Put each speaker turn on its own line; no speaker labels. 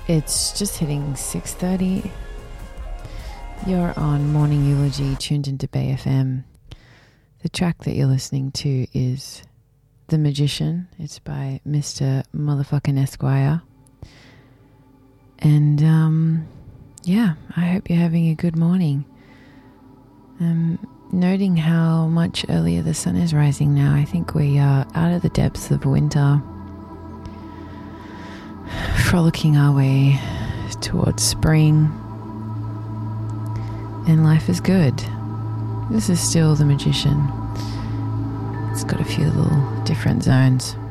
It's just hitting 6:30. You're on Morning Eulogy, tuned into Bay FM. The track that you're listening to is The Magician. It's by Mr. Motherfucking Esquire. And, yeah, I hope you're having a good morning. Noting how much earlier the sun is rising now, I think we are out of the depths of winter, frolicking our way towards spring, and life is good. This is still The Magician. It's got a few little different zones.